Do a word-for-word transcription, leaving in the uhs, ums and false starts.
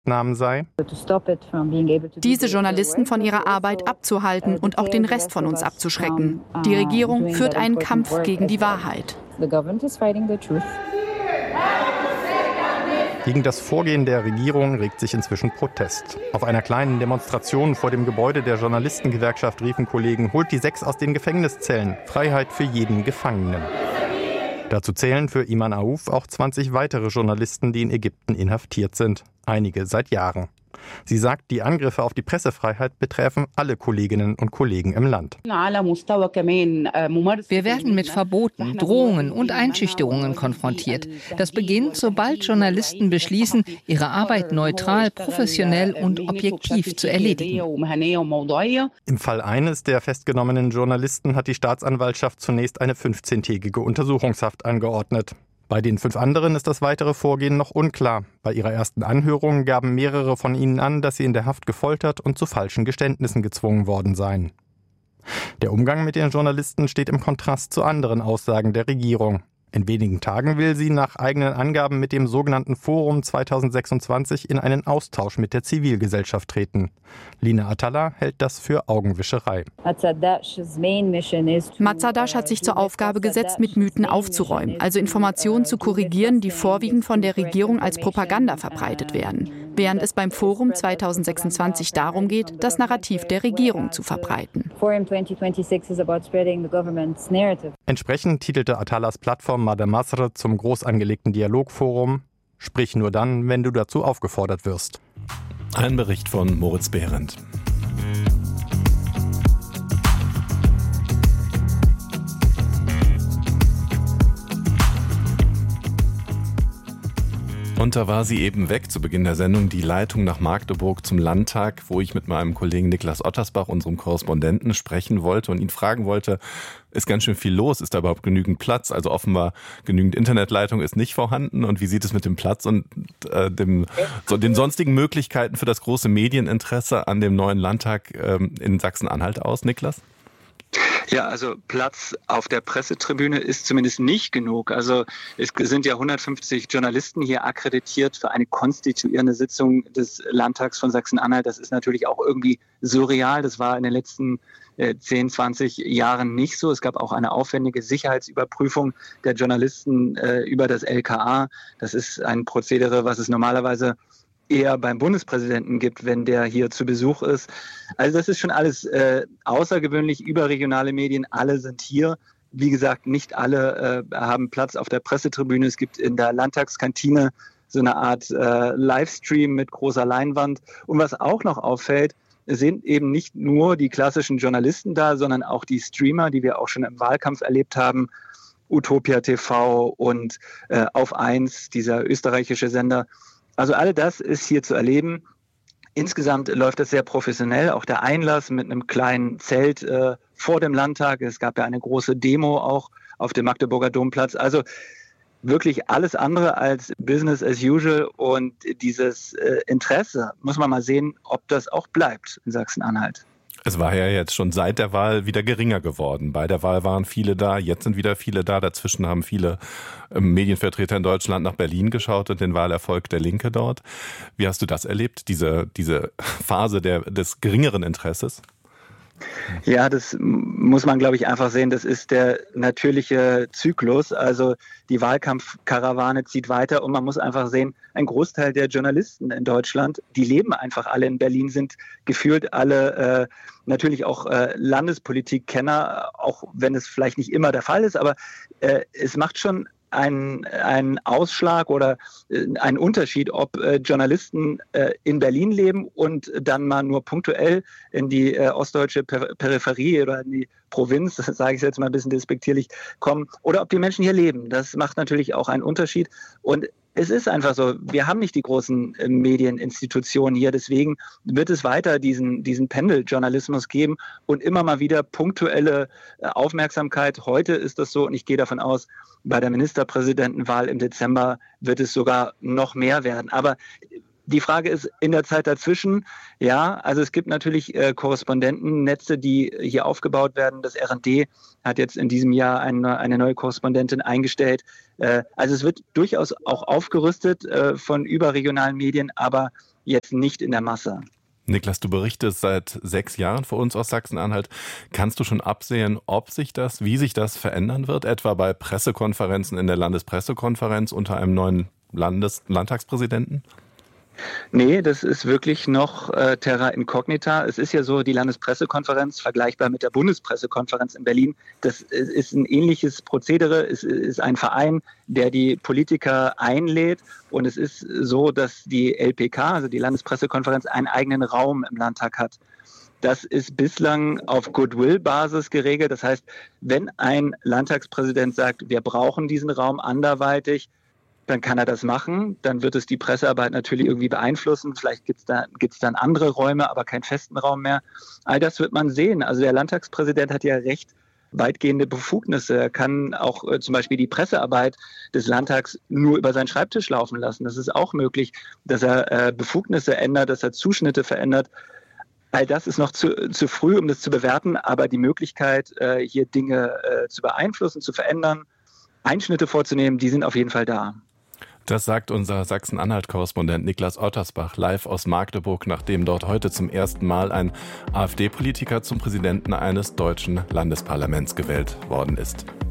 Festnahmen sei: Diese Journalisten von ihrer Arbeit abzuhalten und auch den Rest von uns abzuschrecken. Die Regierung führt einen Kampf gegen die Wahrheit. Gegen das Vorgehen der Regierung regt sich inzwischen Protest. Auf einer kleinen Demonstration vor dem Gebäude der Journalistengewerkschaft riefen Kollegen: Holt die Sechs aus den Gefängniszellen. Freiheit für jeden Gefangenen. Dazu zählen für Iman Aouf auch zwanzig weitere Journalisten, die in Ägypten inhaftiert sind. Einige seit Jahren. Sie sagt, die Angriffe auf die Pressefreiheit betreffen alle Kolleginnen und Kollegen im Land. Wir werden mit Verboten, Drohungen und Einschüchterungen konfrontiert. Das beginnt, sobald Journalisten beschließen, ihre Arbeit neutral, professionell und objektiv zu erledigen. Im Fall eines der festgenommenen Journalisten hat die Staatsanwaltschaft zunächst eine fünfzehntägige Untersuchungshaft angeordnet. Bei den fünf anderen ist das weitere Vorgehen noch unklar. Bei ihrer ersten Anhörung gaben mehrere von ihnen an, dass sie in der Haft gefoltert und zu falschen Geständnissen gezwungen worden seien. Der Umgang mit den Journalisten steht im Kontrast zu anderen Aussagen der Regierung. In wenigen Tagen will sie nach eigenen Angaben mit dem sogenannten Forum zweitausendsechsundzwanzig in einen Austausch mit der Zivilgesellschaft treten. Lina Atalla hält das für Augenwischerei. Matsadash hat sich zur Aufgabe gesetzt, mit Mythen aufzuräumen, also Informationen zu korrigieren, die vorwiegend von der Regierung als Propaganda verbreitet werden, während es beim Forum zweitausendsechsundzwanzig darum geht, das Narrativ der Regierung zu verbreiten. Entsprechend titelte Atallas Plattform Madame Masr zum groß angelegten Dialogforum: Sprich nur dann, wenn du dazu aufgefordert wirst. Ein Bericht von Moritz Behrendt. Und da war sie eben weg zu Beginn der Sendung, die Leitung nach Magdeburg zum Landtag, wo ich mit meinem Kollegen Niklas Ottersbach, unserem Korrespondenten, sprechen wollte und ihn fragen wollte: Ist ganz schön viel los, ist da überhaupt genügend Platz? Also offenbar genügend Internetleitung ist nicht vorhanden. Und wie sieht es mit dem Platz und äh, dem, so, den sonstigen Möglichkeiten für das große Medieninteresse an dem neuen Landtag ähm, in Sachsen-Anhalt aus, Niklas? Ja, also Platz auf der Pressetribüne ist zumindest nicht genug. Also es sind ja hundertfünfzig Journalisten hier akkreditiert für eine konstituierende Sitzung des Landtags von Sachsen-Anhalt. Das ist natürlich auch irgendwie surreal. Das war in den letzten äh, zehn, zwanzig Jahren nicht so. Es gab auch eine aufwendige Sicherheitsüberprüfung der Journalisten äh, über das L K A. Das ist ein Prozedere, was es normalerweise eher beim Bundespräsidenten gibt, wenn der hier zu Besuch ist. Also das ist schon alles äh, außergewöhnlich. Überregionale Medien, alle sind hier. Wie gesagt, nicht alle äh, haben Platz auf der Pressetribüne. Es gibt in der Landtagskantine so eine Art äh, Livestream mit großer Leinwand. Und was auch noch auffällt, sind eben nicht nur die klassischen Journalisten da, sondern auch die Streamer, die wir auch schon im Wahlkampf erlebt haben. Utopia T V und äh, Auf eins, dieser österreichische Sender. Also all das ist hier zu erleben. Insgesamt läuft das sehr professionell. Auch der Einlass mit einem kleinen Zelt äh, vor dem Landtag. Es gab ja eine große Demo auch auf dem Magdeburger Domplatz. Also wirklich alles andere als Business as usual. Und dieses äh, Interesse, muss man mal sehen, ob das auch bleibt in Sachsen-Anhalt. Es war ja jetzt schon seit der Wahl wieder geringer geworden. Bei der Wahl waren viele da, jetzt sind wieder viele da. Dazwischen haben viele ähm, Medienvertreter in Deutschland nach Berlin geschaut und den Wahlerfolg der Linke dort. Wie hast du das erlebt, diese, diese Phase der, des geringeren Interesses? Ja, das muss man, glaube ich, einfach sehen. Das ist der natürliche Zyklus. Also die Wahlkampfkarawane zieht weiter und man muss einfach sehen, ein Großteil der Journalisten in Deutschland, die leben einfach alle in Berlin, sind gefühlt alle äh, natürlich auch äh, Landespolitikkenner, auch wenn es vielleicht nicht immer der Fall ist, aber äh, es macht schon ein, ein Ausschlag oder äh, ein Unterschied, ob äh, Journalisten äh, in Berlin leben und dann mal nur punktuell in die äh, ostdeutsche per- Peripherie oder in die Provinz, das sage ich jetzt mal ein bisschen despektierlich, kommen, oder ob die Menschen hier leben. Das macht natürlich auch einen Unterschied. Und es ist einfach so, wir haben nicht die großen äh, Medieninstitutionen hier, deswegen wird es weiter diesen, diesen Pendeljournalismus geben und immer mal wieder punktuelle äh, Aufmerksamkeit. Heute ist das so und ich gehe davon aus, bei der Ministerpräsidentenwahl im Dezember wird es sogar noch mehr werden. Aber die Frage ist in der Zeit dazwischen, ja, also es gibt natürlich äh, Korrespondentennetze, die hier aufgebaut werden. Das R und D hat jetzt in diesem Jahr eine, eine neue Korrespondentin eingestellt. Äh, also es wird durchaus auch aufgerüstet äh, von überregionalen Medien, aber jetzt nicht in der Masse. Niklas, du berichtest seit sechs Jahren für uns aus Sachsen-Anhalt. Kannst du schon absehen, ob sich das, wie sich das verändern wird, etwa bei Pressekonferenzen in der Landespressekonferenz unter einem neuen Landes- Landtagspräsidenten? Nee, das ist wirklich noch äh, terra incognita. Es ist ja so, die Landespressekonferenz, vergleichbar mit der Bundespressekonferenz in Berlin, das ist ein ähnliches Prozedere. Es ist ein Verein, der die Politiker einlädt. Und es ist so, dass die L P K, also die Landespressekonferenz, einen eigenen Raum im Landtag hat. Das ist bislang auf Goodwill-Basis geregelt. Das heißt, wenn ein Landtagspräsident sagt, wir brauchen diesen Raum anderweitig, dann kann er das machen. Dann wird es die Pressearbeit natürlich irgendwie beeinflussen. Vielleicht gibt es da, gibt's dann andere Räume, aber keinen festen Raum mehr. All das wird man sehen. Also der Landtagspräsident hat ja recht weitgehende Befugnisse. Er kann auch äh, zum Beispiel die Pressearbeit des Landtags nur über seinen Schreibtisch laufen lassen. Das ist auch möglich, dass er äh, Befugnisse ändert, dass er Zuschnitte verändert. All das ist noch zu, zu früh, um das zu bewerten, aber die Möglichkeit, äh, hier Dinge äh, zu beeinflussen, zu verändern, Einschnitte vorzunehmen, die sind auf jeden Fall da. Das sagt unser Sachsen-Anhalt-Korrespondent Niklas Ottersbach live aus Magdeburg, nachdem dort heute zum ersten Mal ein AfD-Politiker zum Präsidenten eines deutschen Landesparlaments gewählt worden ist.